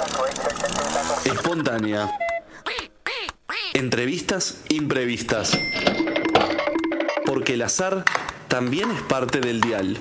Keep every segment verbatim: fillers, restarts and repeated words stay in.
Espontánea. Entrevistas imprevistas. Porque el azar también es parte del dial.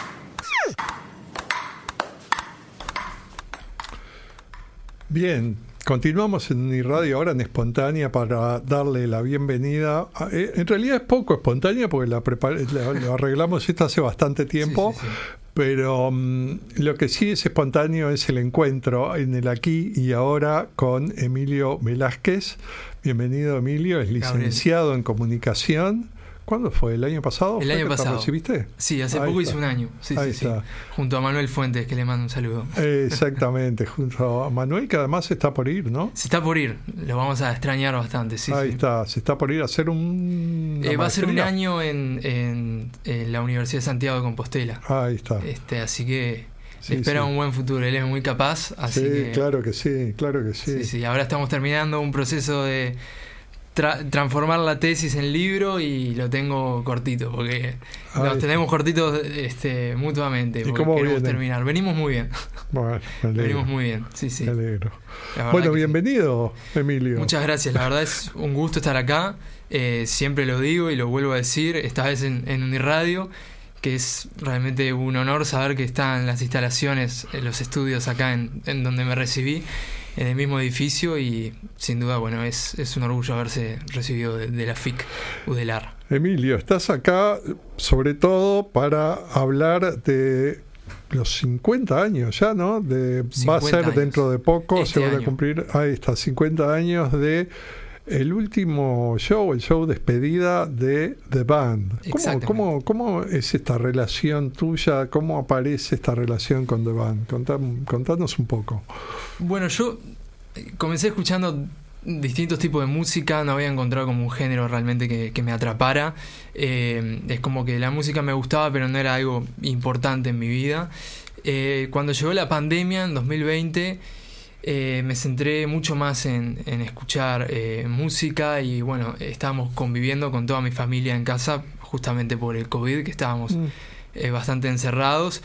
Bien, continuamos en Uniradio ahora en Espontánea para darle la bienvenida. A, eh, en realidad es poco espontánea porque la prepar- la, lo arreglamos esto hace bastante tiempo, sí, sí, sí. Pero um, lo que sí es espontáneo es el encuentro en el aquí y ahora con Emilio Velázquez. Bienvenido, Emilio, es licenciado Gabriel. en comunicación. ¿Cuándo fue? ¿El año pasado? El año pasado. ¿Te recibiste? Sí, hace Ahí poco está. hice un año. Sí, Ahí sí, está. sí. Junto a Manuel Fuentes, que le mando un saludo. Exactamente, junto a Manuel, que además está por ir, ¿no? Se está por ir, lo vamos a extrañar bastante. Sí, Ahí sí. está, se está por ir a hacer un. Eh, va a ser un año en, en, en la Universidad de Santiago de Compostela. Ahí está. Este, así que sí, espera sí. un buen futuro, él es muy capaz. Así sí, que, claro que sí, claro que sí. Sí, sí, ahora estamos terminando un proceso de Tra- transformar la tesis en libro y lo tengo cortito porque Ay, nos tenemos cortitos este, mutuamente porque cómo queremos viene? terminar. Venimos muy bien. Bueno, me alegro. Venimos muy bien, sí, sí. Me alegro. Bueno, bienvenido, sí. Emilio. Muchas gracias, la verdad es un gusto estar acá. Eh, siempre lo digo y lo vuelvo a decir, esta vez en, en Uniradio, que es realmente un honor saber que están las instalaciones, los estudios acá en, en donde me recibí, en el mismo edificio, y sin duda, bueno, es, es un orgullo haberse recibido de, de la F I C Udelar. Emilio, estás acá sobre todo para hablar de los cincuenta años ya, ¿no? De, va a ser años. Dentro de poco, este se van año. a cumplir, ahí está, cincuenta años de el último show, el show despedida de The Band. ¿Cómo, cómo, cómo es esta relación tuya? ¿Cómo aparece esta relación con The Band? Contá, contanos un poco. Bueno, yo comencé escuchando distintos tipos de música, no había encontrado como un género realmente que, que me atrapara. Eh, es como que la música me gustaba, pero no era algo importante en mi vida. Eh, cuando llegó la pandemia en dos mil veinte... Eh, me centré mucho más en, en escuchar eh, música y bueno, estábamos conviviendo con toda mi familia en casa justamente por el COVID, que estábamos mm. eh, bastante encerrados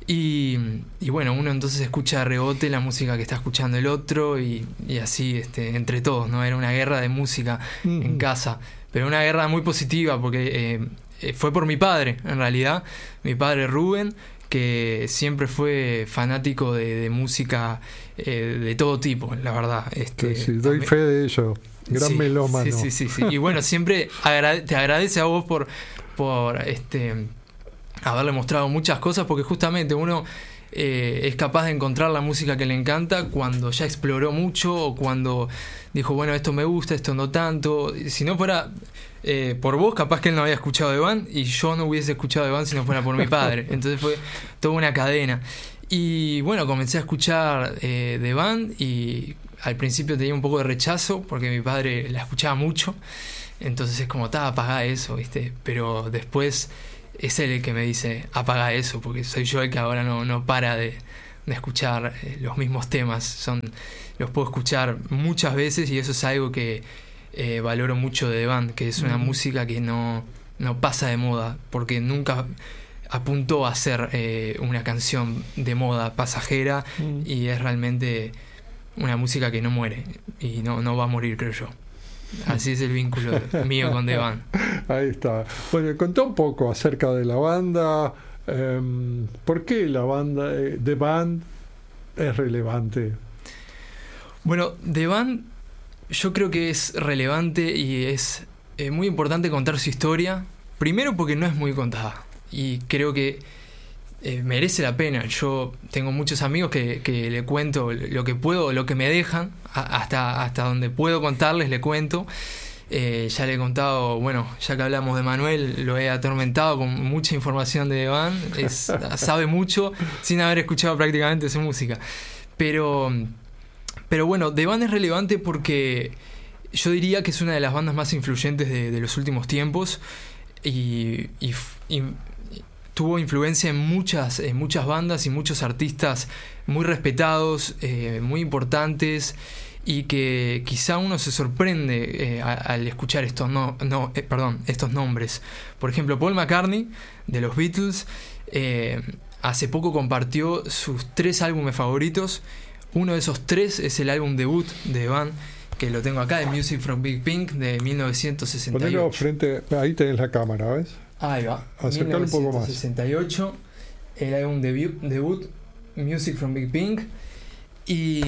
y, y bueno, uno entonces escucha de rebote la música que está escuchando el otro y, y así este, entre todos, ¿no? Era una guerra de música mm. en casa, pero una guerra muy positiva porque eh, fue por mi padre, en realidad, mi padre Rubén, que siempre fue fanático de, de música eh, de todo tipo, la verdad. Este, sí, sí, doy fe de ello. Gran sí, melómano. Sí, sí, sí, sí. Y bueno, siempre agrade- te agradece a vos por, por este, haberle mostrado muchas cosas, porque justamente uno eh, es capaz de encontrar la música que le encanta cuando ya exploró mucho o cuando dijo, bueno, esto me gusta, esto no tanto. Si no fuera eh, por vos, capaz que él no había escuchado The Band y yo no hubiese escuchado The Band si no fuera por mi padre. Entonces fue toda una cadena. Y bueno, comencé a escuchar eh, The Band y al principio tenía un poco de rechazo porque mi padre la escuchaba mucho. Entonces es como, está, apagá eso, ¿viste? Pero después es él el que me dice, apagá eso, porque soy yo el que ahora no, no para de, de escuchar eh, los mismos temas. Son, los puedo escuchar muchas veces y eso es algo que eh, valoro mucho de The Band, que es una mm. música que no, no pasa de moda, porque nunca apuntó a ser eh, una canción de moda pasajera mm. y es realmente una música que no muere y no, no va a morir, creo yo. Así es el vínculo mío con The Band. Ahí está. Bueno, contá un poco acerca de la banda. Eh, ¿Por qué la banda, eh, The Band, es relevante? Bueno, The Band yo creo que es relevante y es eh, muy importante contar su historia. Primero porque no es muy contada y creo que eh, merece la pena. Yo tengo muchos amigos que, que le cuento lo que puedo, lo que me dejan, a, hasta, hasta donde puedo contarles le cuento. Eh, ya le he contado, bueno, ya que hablamos de Manuel, lo he atormentado con mucha información de The Band. Es, sabe mucho sin haber escuchado prácticamente su música. Pero, pero bueno, The Band es relevante porque yo diría que es una de las bandas más influyentes de, de los últimos tiempos y, y, y tuvo influencia en muchas, en muchas bandas y muchos artistas muy respetados, eh, muy importantes, y que quizá uno se sorprende eh, a, al escuchar estos no, no eh, perdón, estos nombres. Por ejemplo, Paul McCartney de los Beatles eh, hace poco compartió sus tres álbumes favoritos, uno de esos tres es el álbum debut de The Band, que lo tengo acá, de Music from Big Pink, de mil novecientos sesenta y ocho. Ponelo frente, ahí tenés la cámara, ¿ves? Ahí va. Acercalo un poco más. mil novecientos sesenta y ocho, el álbum debut, debut Music from Big Pink. Y,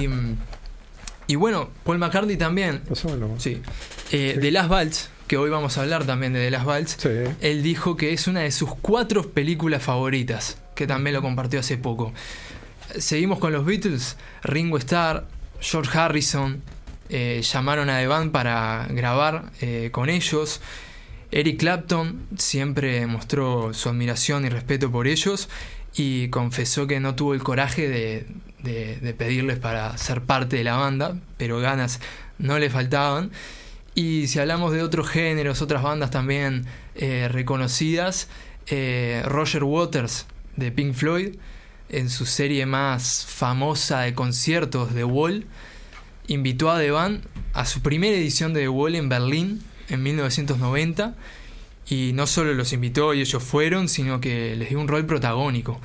y bueno, Paul McCartney también. Pásamelo. Sí. Eh, Sí. The Last Waltz, que hoy vamos a hablar también de The Last Waltz. Sí. Él dijo que es una de sus cuatro películas favoritas, que también lo compartió hace poco. Seguimos con los Beatles. Ringo Starr, George Harrison eh, llamaron a The Band para grabar eh, con ellos. Eric Clapton siempre mostró su admiración y respeto por ellos y confesó que no tuvo el coraje de, de, de pedirles para ser parte de la banda, pero ganas no le faltaban. Y si hablamos de otros géneros, otras bandas también eh, reconocidas, eh, Roger Waters de Pink Floyd, en su serie más famosa de conciertos, The Wall, invitó a The Band a su primera edición de The Wall en Berlín en mil novecientos noventa, y no solo los invitó y ellos fueron, sino que les dio un rol protagónico.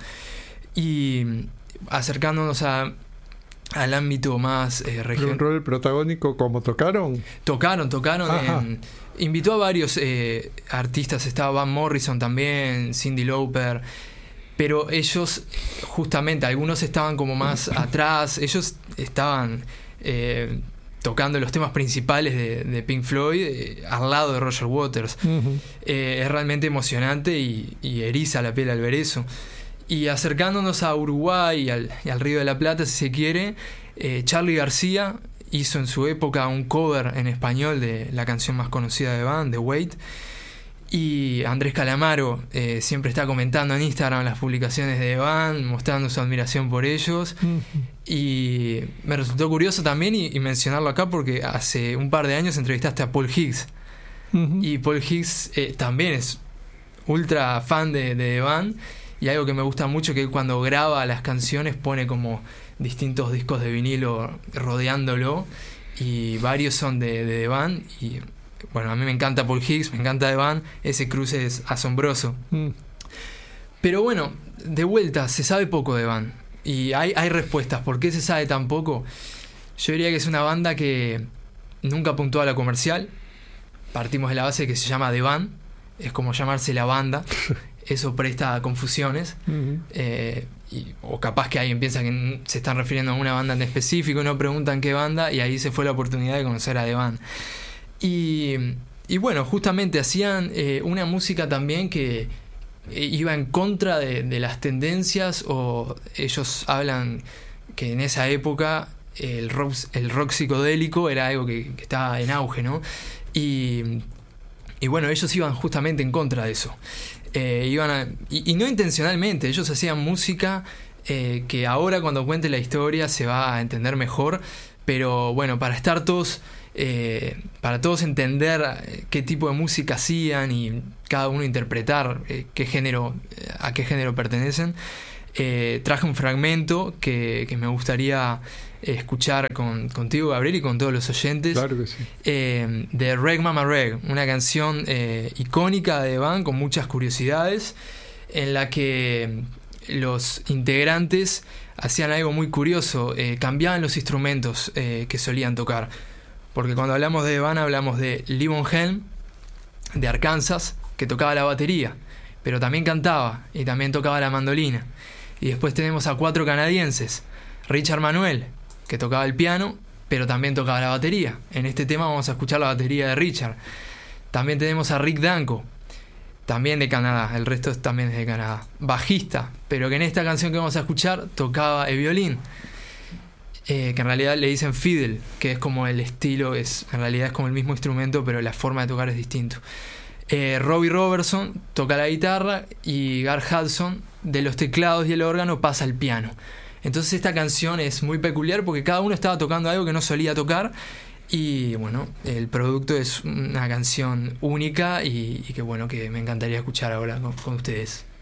Y acercándonos a, al ámbito más eh, regional. ¿Un rol protagónico como tocaron? Tocaron, tocaron. En, invitó a varios eh, artistas, estaba Van Morrison también, Cyndi Lauper, pero ellos, justamente, algunos estaban como más atrás, ellos estaban eh, tocando los temas principales de, de Pink Floyd eh, al lado de Roger Waters. Uh-huh. Eh, es realmente emocionante y, y eriza la piel al ver eso. Y acercándonos a Uruguay y al, y al Río de la Plata, si se quiere, eh, Charly García hizo en su época un cover en español de la canción más conocida de Band, The Wait. Y Andrés Calamaro eh, siempre está comentando en Instagram las publicaciones de Band, mostrando su admiración por ellos. Uh-huh. Y me resultó curioso también y, y mencionarlo acá porque hace un par de años entrevistaste a Paul Higgs. Uh-huh. Y Paul Higgs eh, también es ultra fan de, de The Band. Y algo que me gusta mucho que cuando graba las canciones pone como distintos discos de vinilo rodeándolo. Y varios son de, de The Band. Y bueno, a mí me encanta Paul Higgs, me encanta The Band. Ese cruce es asombroso. Mm. Pero bueno, de vuelta, se sabe poco de The Band. Y hay, hay respuestas. ¿Por qué se sabe tan poco? Yo diría que es una banda que nunca apuntó a la comercial. Partimos de la base que se llama The Band. Es como llamarse la banda. Eso presta a confusiones. Uh-huh. eh, y, o capaz que alguien piensa que se están refiriendo a una banda en específico y no preguntan qué banda, y ahí se fue la oportunidad de conocer a The Band. Y, y bueno, justamente hacían eh, una música también que eh, iba en contra de, de las tendencias, o ellos hablan que en esa época el rock, el rock psicodélico era algo que, que estaba en auge, ¿no? Y, y bueno, ellos iban justamente en contra de eso. Eh, iban a, y, y no intencionalmente, ellos hacían música eh, que ahora cuando cuente la historia se va a entender mejor, pero bueno, para estar todos, eh, para todos entender qué tipo de música hacían y cada uno interpretar eh, qué género, a qué género pertenecen, eh, traje un fragmento que, que me gustaría escuchar con, contigo, Gabriel, y con todos los oyentes. Claro que sí. eh, de Reg Mama Reg, una canción eh, icónica de The Band con muchas curiosidades, en la que los integrantes hacían algo muy curioso, eh, cambiaban los instrumentos eh, que solían tocar, porque cuando hablamos de The Band hablamos de Levon Helm de Arkansas, que tocaba la batería, pero también cantaba y también tocaba la mandolina. Y después tenemos a cuatro canadienses: Richard Manuel, que tocaba el piano, pero también tocaba la batería. En este tema vamos a escuchar la batería de Richard. También tenemos a Rick Danko, también de Canadá, el resto también es de Canadá, bajista, pero que en esta canción que vamos a escuchar tocaba el violín, eh, que en realidad le dicen fiddle, que es como el estilo, es en realidad es como el mismo instrumento, pero la forma de tocar es distinto. Eh, Robbie Robertson toca la guitarra y Garth Hudson de los teclados y el órgano pasa al piano. Entonces esta canción es muy peculiar porque cada uno estaba tocando algo que no solía tocar, y bueno, el producto es una canción única y, y que bueno, que me encantaría escuchar ahora con, con ustedes.